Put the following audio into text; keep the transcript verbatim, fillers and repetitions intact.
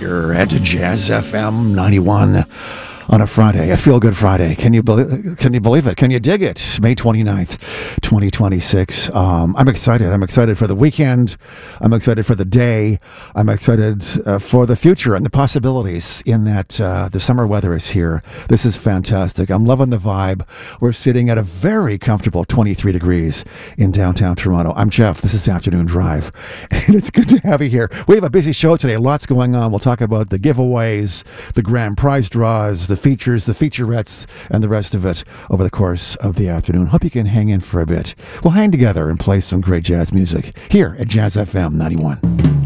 here at Jazz F M ninety-one on a Friday, a feel-good Friday. Can you believe? Can you believe it? Can you dig it? May twenty-ninth, twenty twenty-six. Um, I'm excited. I'm excited for the weekend. I'm excited for the day. I'm excited uh, for the future and the possibilities. In that uh, the summer weather is here. This is fantastic. I'm loving the vibe. We're sitting at a very comfortable twenty-three degrees in downtown Toronto. I'm Jeff. This is Afternoon Drive, and it's good to have you here. We have a busy show today. Lots going on. We'll talk about the giveaways, the grand prize draws, the features, the featurettes, and the rest of it over the course of the afternoon. Hope you can hang in for a bit. We'll hang together and play some great jazz music here at Jazz F M ninety-one.